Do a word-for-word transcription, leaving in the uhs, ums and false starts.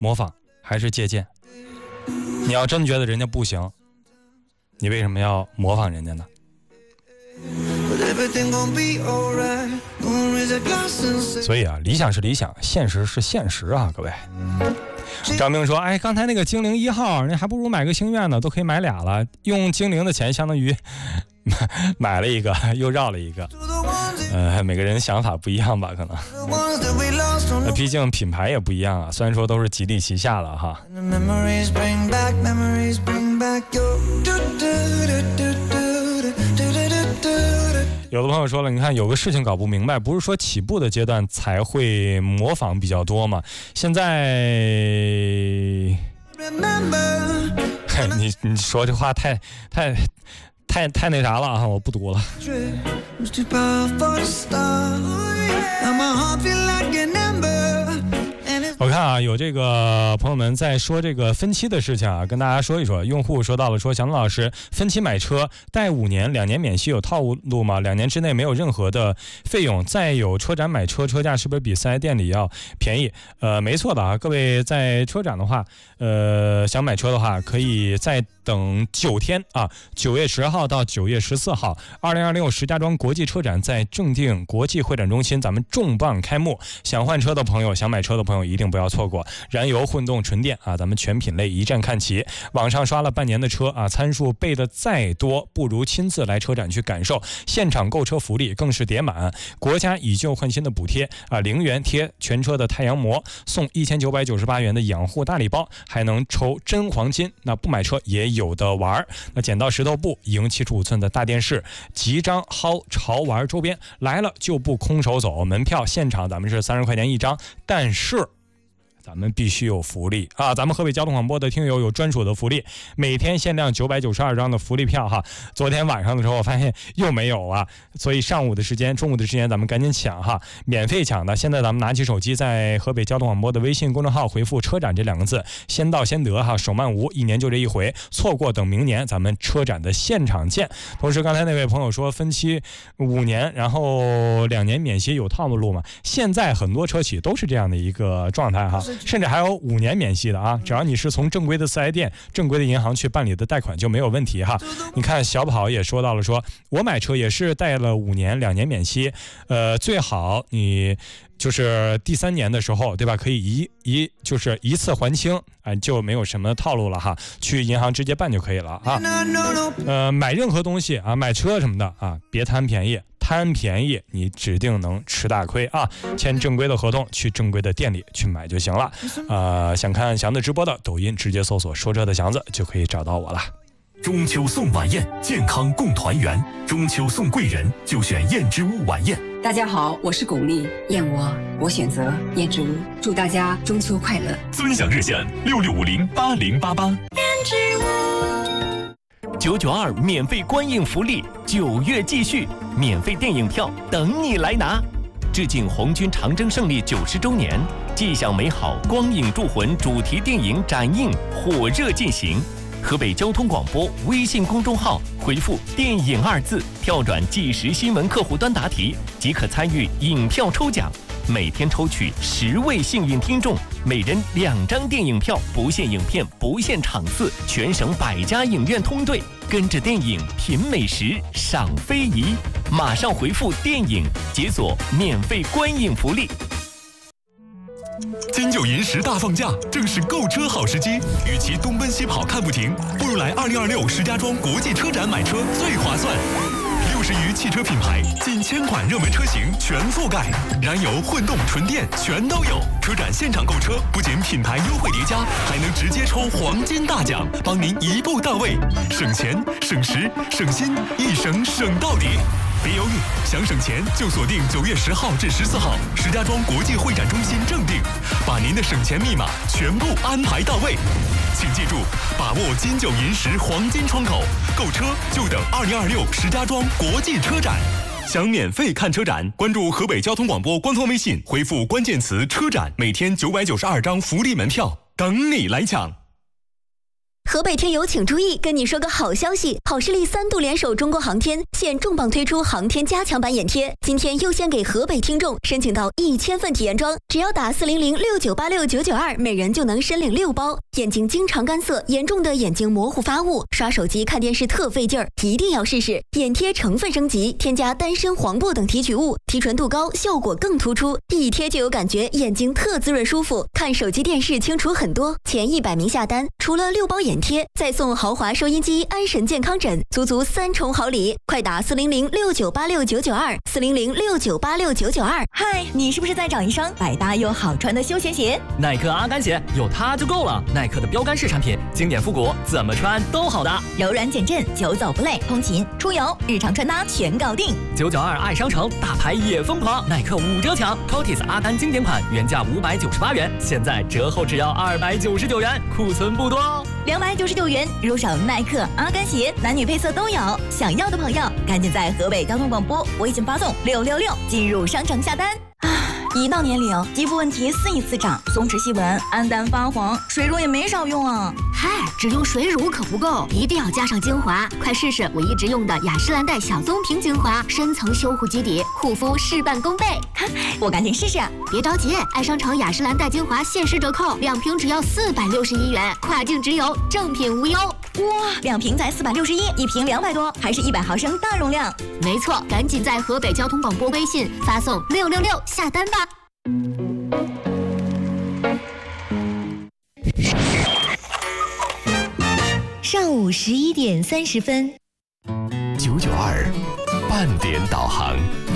模仿还是借鉴？你要真觉得人家不行，你为什么要模仿人家呢？所以啊，理想是理想，现实是现实啊，各位。张明说：“哎，刚才那个精灵一号，人还不如买个星愿呢，都可以买俩了。用精灵的钱，相当于买了一个，又绕了一个。呃，每个人想法不一样吧，可能。那毕竟品牌也不一样啊，虽然说都是吉利旗下了哈。”有的朋友说了，你看有个事情搞不明白，不是说起步的阶段才会模仿比较多吗？现在你你说这话太太太太那啥了啊，我不读了。我看啊，有这个朋友们在说这个分期的事情啊，跟大家说一说。用户说到了说，祥东老师，分期买车贷五年，两年免息有套路吗？两年之内没有任何的费用，再有车展买车，车价是不是比四 S 店里要便宜？呃，没错的啊，各位在车展的话，呃，想买车的话，可以再等九天啊，九月十号到九月十四号，二零二六石家庄国际车展在正定国际会展中心，咱们重磅开幕。想换车的朋友，想买车的朋友，一定不要错过。燃油、混动、纯电啊，咱们全品类一站看齐。网上刷了半年的车啊，参数背的再多，不如亲自来车展去感受。现场购车福利更是叠满，国家以旧换新的补贴啊，零元贴全车的太阳膜，送一千九百九十八元的养护大礼包，还能抽真黄金。那不买车也有的玩。那捡到石头布，赢七十五寸的大电视，集章薅潮玩周边，来了就不空手走。门票现场咱们是三十块钱一张，但是咱们必须有福利啊！咱们河北交通广播的听友有专属的福利，每天限量九百九十二张的福利票哈。昨天晚上的时候我发现又没有啊，所以上午的时间、中午的时间咱们赶紧抢哈，免费抢的。现在咱们拿起手机，在河北交通广播的微信公众号回复“车展”这两个字，先到先得哈，手慢无，一年就这一回，错过等明年咱们车展的现场见。同时，刚才那位朋友说分期五年，然后两年免息有套路嘛？现在很多车企都是这样的一个状态哈。甚至还有五年免息的啊！只要你是从正规的四 S 店、正规的银行去办理的贷款就没有问题哈。你看小跑也说到了说，我买车也是贷了五年，两年免息，呃，最好你就是第三年的时候，对吧？可以一一就是一次还清，啊、呃，就没有什么套路了哈，去银行直接办就可以了啊。呃，买任何东西啊，买车什么的啊，别贪便宜。贪便宜你指定能吃大亏啊！签正规的合同，去正规的店里去买就行了。呃，想看祥子直播的抖音，直接搜索说车的祥子就可以找到我了。 中秋送晚宴，健康共团圆。中秋送贵人，就选燕之屋晚宴。 大家好，我是巩俐，燕窝我选择燕之屋，祝大家中秋快乐。 尊享热线六六五零八零八八。燕之屋。九九二免费观影福利，九月继续，免费电影票等你来拿。致敬红军长征胜利九十周年，既享美好光影铸魂主题电影展映火热进行。河北交通广播微信公众号回复电影二字，跳转即时新闻客户端答题，即可参与影票抽奖。每天抽取十位幸运听众，每人两张电影票，不限影片，不限场次，全省百家影院通兑，跟着电影品美食，赏非遗。马上回复电影，解锁免费观影福利。金九银十大放假，正是购车好时机。与其东奔西跑看不停，不如来二零二六石家庄国际车展买车最划算。六十余汽车品牌，近千款热门车型全覆盖，燃油、混动、纯电全都有。车展现场购车，不仅品牌优惠叠加，还能直接抽黄金大奖，帮您一步到位，省钱、省时、省心，一省省到底。别犹豫，想省钱就锁定九月十号至十四号石家庄国际会展中心正定，把您的省钱密码全部安排到位。请记住，把握金九银十黄金窗口，购车就等二零二六石家庄国际车展。想免费看车展，关注河北交通广播官方微信，回复关键词车展，每天九百九十二张福利门票等你来抢。 河北听友请注意，跟你说个好消息，好视力三度联手中国航天，现重磅推出航天加强版眼贴，今天优先给河北听众申请到一千份体验装，只要打四零零六九八六九九二，每人就能申领六包。眼睛经常干涩，严重的眼睛模糊发雾，刷手机看电视特费劲儿，一定要试试。眼贴成分升级，添加丹参、黄柏等提取物，提纯度高，效果更突出，一贴就有感觉，眼睛特滋润舒服，看手机电视清楚很多。前一百名下单，除了六包眼贴，再送豪华收音机、安神健康枕，足足三重好礼！快打四零零六九八六九九二，四零零六九八六九九二。 嗨，你是不是在找一双百搭又好穿的休闲鞋？ 耐克阿甘鞋有它就够了。耐克的标杆式产品，经典复古，怎么穿都好搭， 柔软减震，久走不累，通勤、出游、日常穿搭全搞定。 九九二爱商城，大牌也疯狂，耐克五折抢 ，Cotis 阿甘经典款原价五百九十八元，现在折后只要二百九十九元，库存不多哦。 两百九十九元入手耐克阿甘鞋，男女配色都有。想要的朋友，赶紧在河北交通广播微信发送六六六进入商城下单。一到年龄，肌肤问题肆意滋长，松弛细纹、暗淡发黄，水乳也没少用啊。 嗨，只用水乳可不够，一定要加上精华。快试试我一直用的雅诗兰黛小棕瓶精华，深层修护基底，护肤事半功倍。 我赶紧试试。 别着急，爱商城雅诗兰黛精华限时折扣，两瓶只要四百六十一元，跨境直邮，正品无忧。 哇，两瓶才四百六十一，一瓶两百多，还是一百毫升大容量。 没错，赶紧在河北交通广播微信发送六六六下单吧。 上午十一点三十分， 九九二半点导航。